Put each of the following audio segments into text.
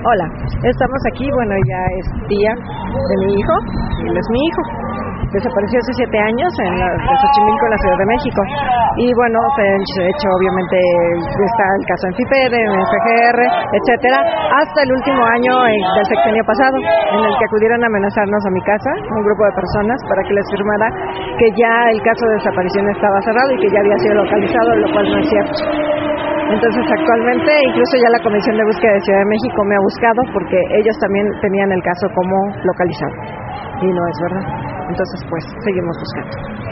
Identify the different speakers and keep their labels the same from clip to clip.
Speaker 1: Hola, estamos aquí, bueno, ella es tía de mi hijo, y él es mi hijo. Desapareció hace 7 años de Xochimilco, en la Ciudad de México. Y bueno, se ha hecho obviamente, está el caso en FIPED, en FGR, etcétera, hasta el último año del sexenio pasado, en el que acudieron a amenazarnos a mi casa, un grupo de personas, para que les firmara que ya el caso de desaparición estaba cerrado y que ya había sido localizado, lo cual no es cierto. Entonces actualmente incluso ya la Comisión de Búsqueda de Ciudad de México me ha buscado porque ellos también tenían el caso como localizado y no es verdad. Entonces pues seguimos buscando.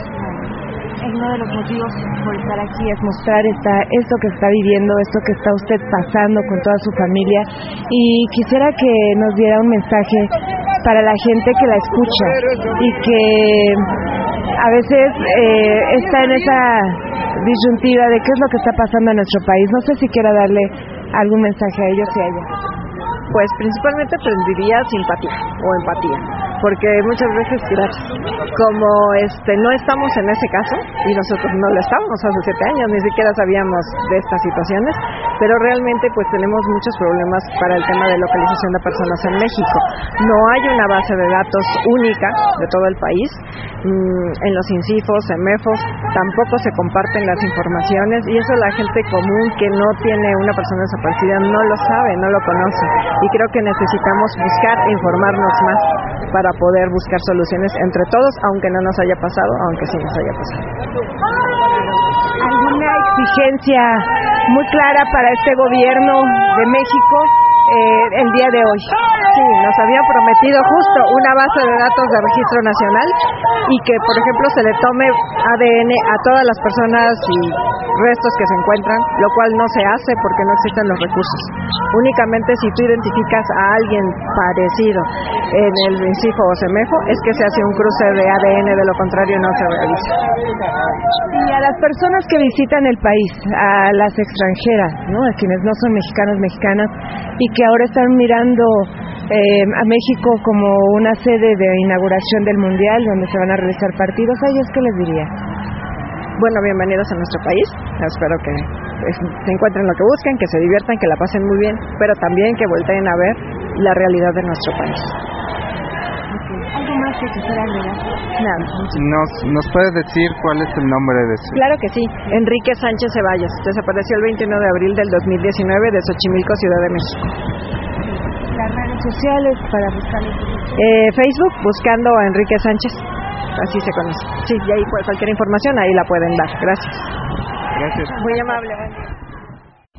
Speaker 2: Uno de los motivos por estar aquí es mostrar esto que está viviendo, esto que está usted pasando con toda su familia, y quisiera que nos diera un mensaje para la gente que la escucha y que a veces está en esa disyuntiva de qué es lo que está pasando en nuestro país. No sé si quiera darle algún mensaje a ellos y a ellas.
Speaker 1: Pues principalmente diría simpatía o empatía, porque muchas veces como no estamos en ese caso, y nosotros no lo estábamos hace 7 años, ni siquiera sabíamos de estas situaciones, pero realmente pues tenemos muchos problemas para el tema de localización de personas en México. No hay una base de datos única de todo el país, en los INCIFOS, en MEFOS, tampoco se comparten las informaciones, y eso la gente común que no tiene una persona desaparecida no lo sabe, no lo conoce, y creo que necesitamos buscar e informarnos más para poder buscar soluciones entre todos, aunque no nos haya pasado, aunque sí nos haya pasado.
Speaker 2: ¿Alguna exigencia muy clara para este gobierno de México el día de hoy?
Speaker 1: Sí, nos habían prometido justo una base de datos de registro nacional y que, por ejemplo, se le tome ADN a todas las personas y restos que se encuentran, lo cual no se hace porque no existen los recursos. Únicamente si tú identificas a alguien parecido en el INCIFO o CEMEFO es que se hace un cruce de ADN, de lo contrario no se realiza.
Speaker 2: Y a las personas que visitan el país, a las extranjeras, ¿no?, a quienes no son mexicanos, mexicanas, y que ahora están mirando a México como una sede de inauguración del Mundial, donde se van a realizar partidos, ¿a ellos qué les diría?
Speaker 1: Bueno, bienvenidos a nuestro país. Espero que se encuentren lo que busquen, que se diviertan, que la pasen muy bien, pero también que volteen a ver la realidad de nuestro país.
Speaker 2: ¿Algo más que quisiera agregar?
Speaker 1: Nada.
Speaker 3: ¿Nos puede decir cuál es el nombre de su...?
Speaker 1: Claro que sí, Enrique Sánchez Ceballos. Desapareció el 21 de abril del 2019 de Xochimilco, Ciudad de México.
Speaker 2: Las redes sociales para buscarlo.
Speaker 1: Facebook, buscando a Enrique Sánchez. Así se conoce. Sí, y ahí cualquier información ahí la pueden dar. Gracias.
Speaker 3: Gracias.
Speaker 1: Muy amable.